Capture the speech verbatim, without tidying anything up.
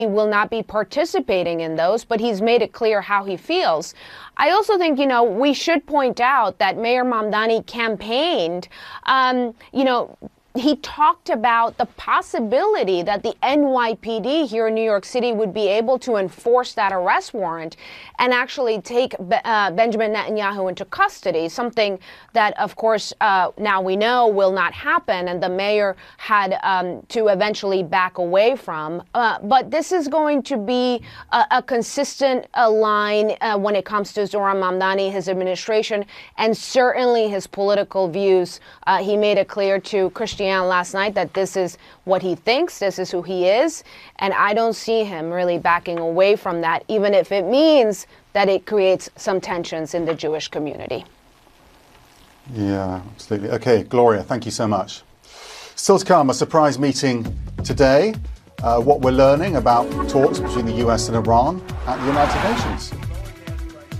he will not be participating in those, but he's made it clear how he feels. I also think, you know, we should point out that Mayor Mamdani campaigned, um, you know, he talked about the possibility that the N Y P D here in New York City would be able to enforce that arrest warrant and actually take uh, Benjamin Netanyahu into custody, something that, of course, uh, now we know will not happen, and the mayor had um, to eventually back away from. Uh, but this is going to be a, a consistent uh, line uh, when it comes to Zohran Mamdani, his administration, and certainly his political views. Uh, he made it clear to Christian last night that this is what he thinks, this is who he is, and I don't see him really backing away from that, even if it means that it creates some tensions in the Jewish community. Yeah, absolutely. Okay, Gloria, thank you so much. Still to come, a surprise meeting today. Uh, what we're learning about talks between the U S and Iran at the United Nations.